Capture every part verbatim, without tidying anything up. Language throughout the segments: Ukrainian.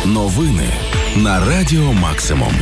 Новини на Радіо Максимум.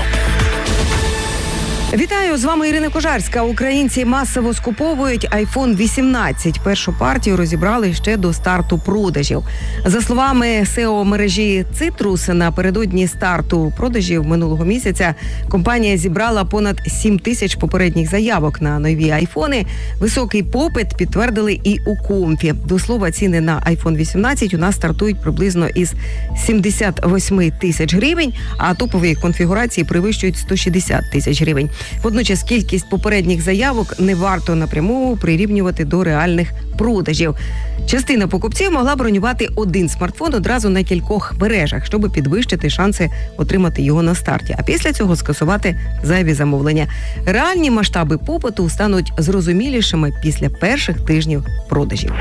Вітаю, з вами Ірина Кожарська. Українці масово скуповують айфон вісімнадцять. Першу партію розібрали ще до старту продажів. За словами сео мережі Citrus, напередодні старту продажів минулого місяця компанія зібрала понад сім тисяч попередніх заявок на нові айфони. Високий попит підтвердили і у Комфі. До слова, ціни на айфон вісімнадцять у нас стартують приблизно із сімдесят вісім тисяч гривень, а топові конфігурації перевищують сто шістдесят тисяч гривень. Водночас кількість попередніх заявок не варто напряму прирівнювати до реальних продажів. Частина покупців могла бронювати один смартфон одразу на кількох мережах, щоб підвищити шанси отримати його на старті, а після цього скасувати зайві замовлення. Реальні масштаби попиту стануть зрозумілішими після перших тижнів продажів.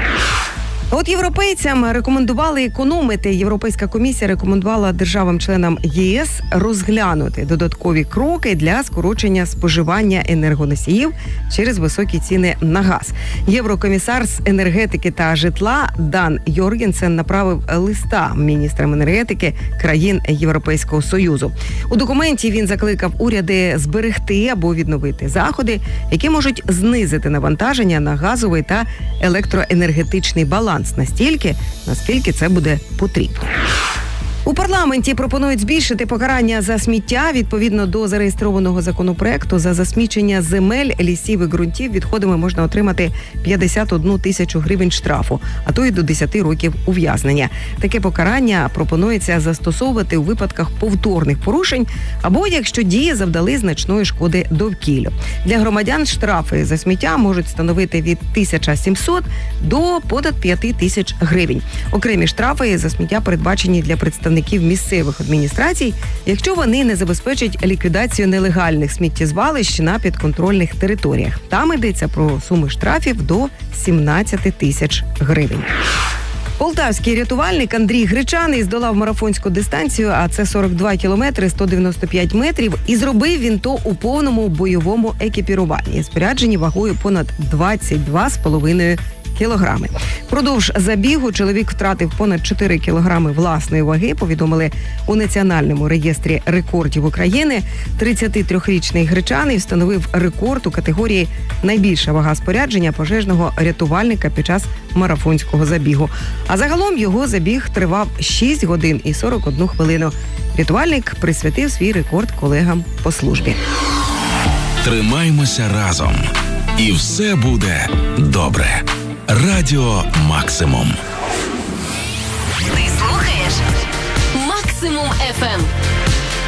От європейцям рекомендували економити. Європейська комісія рекомендувала державам-членам ЄС розглянути додаткові кроки для скорочення споживання енергоносіїв через високі ціни на газ. Єврокомісар з енергетики та житла Дан Йоргенсен направив листа міністрам енергетики країн Європейського Союзу. У документі він закликав уряди зберегти або відновити заходи, які можуть знизити навантаження на газовий та електроенергетичний баланс настільки, наскільки це буде потрібно. У парламенті пропонують збільшити покарання за сміття. Відповідно до зареєстрованого законопроекту, за засмічення земель, лісів і ґрунтів відходами можна отримати п'ятдесят одну тисячу гривень штрафу, а то й до десять років ув'язнення. Таке покарання пропонується застосовувати у випадках повторних порушень або якщо дії завдали значної шкоди довкіллю. Для громадян штрафи за сміття можуть становити від тисяча сімсот до понад п'ять тисяч гривень. Окремі штрафи за сміття передбачені для представників місцевих адміністрацій, якщо вони не забезпечать ліквідацію нелегальних сміттєзвалищ на підконтрольних територіях. Там йдеться про суми штрафів до сімнадцять тисяч гривень. Полтавський рятувальник Андрій Гречаний здолав марафонську дистанцію, а це сорок два кілометри сто дев'яносто п'ять метрів, і зробив він то у повному бойовому екіпіруванні, спорядженні вагою понад двадцять два з половиною кілограми. Продовж забігу чоловік втратив понад чотири кілограми власної ваги, повідомили у Національному реєстрі рекордів України. тридцятитрирічний Гречаний встановив рекорд у категорії «Найбільша вага спорядження пожежного рятувальника під час марафонського забігу». А загалом його забіг тривав шість годин і сорок одну хвилину. Рятувальник присвятив свій рекорд колегам по службі. Тримаймося разом. І все буде добре. Радіо Максимум. Ти слухаєш Максимум еф ем.